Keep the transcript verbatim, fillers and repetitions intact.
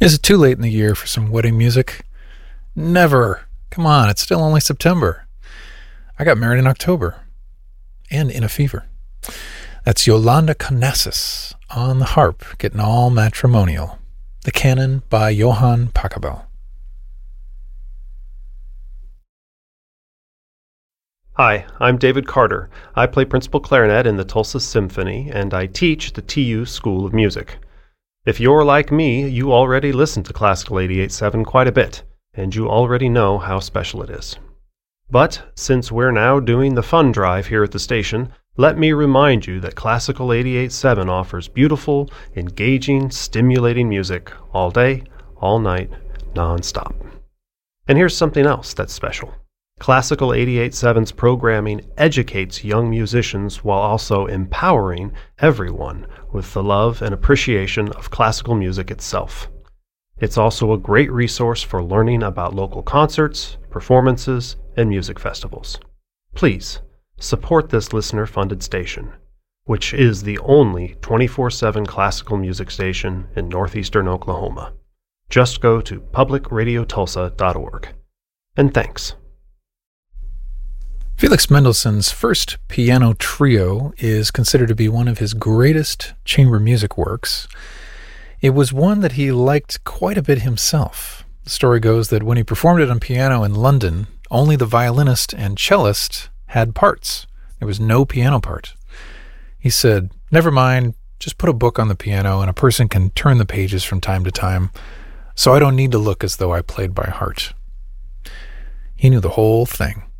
Is it too late in the year for some wedding music? Never. Come on, it's still only September. I got married in October. And in a fever. That's Yolanda Conasis on the harp, getting all matrimonial. The Canon by Johann Pachelbel. Hi, I'm David Carter. I play principal clarinet in the Tulsa Symphony, and I teach at the T U School of Music. If you're like me, you already listen to Classical eighty-eight point seven quite a bit, and you already know how special it is. But since we're now doing the fun drive here at the station, let me remind you that Classical eighty-eight point seven offers beautiful, engaging, stimulating music all day, all night, non-stop. And here's something else that's special. Classical eighty-eight point seven's programming educates young musicians while also empowering everyone with the love and appreciation of classical music itself. It's also a great resource for learning about local concerts, performances, and music festivals. Please support this listener-funded station, which is the only twenty-four seven classical music station in northeastern Oklahoma. Just go to public radio tulsa dot org. And thanks. Felix Mendelssohn's first piano trio is considered to be one of his greatest chamber music works. It was one that he liked quite a bit himself. The story goes that when he performed it on piano in London, only the violinist and cellist had parts. There was no piano part. He said, "Never mind, just put a book on the piano and a person can turn the pages from time to time, so I don't need to look as though I played by heart." He knew the whole thing.